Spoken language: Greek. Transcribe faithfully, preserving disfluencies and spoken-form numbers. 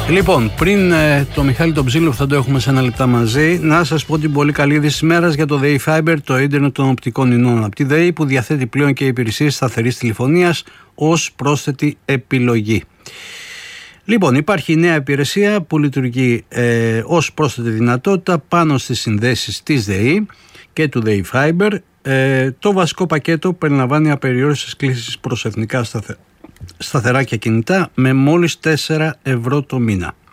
Λοιπόν, πριν ε, το Μιχάλη τον Ψήλο που θα το έχουμε σε ένα λεπτά μαζί, να σας πω την πολύ καλή είδηση της ημέρας για το ΔΕΗ Fiber, το ίντερνετ των οπτικών ινών από τη ΔΕΗ, που διαθέτει πλέον και υπηρεσίες σταθερής τηλεφωνίας ως πρόσθετη επιλογή. Λοιπόν, υπάρχει νέα υπηρεσία που λειτουργεί ε, ως πρόσθετη δυνατότητα πάνω στις συνδέσεις της ΔΕΗ και του ΔΕΗ Fiber. Ε, το βασικό πακέτο περιλαμβάνει απεριόριστες κλήσεις προς εθνικά σταθε... σταθερά και κινητά με μόλις τέσσερα ευρώ το μήνα.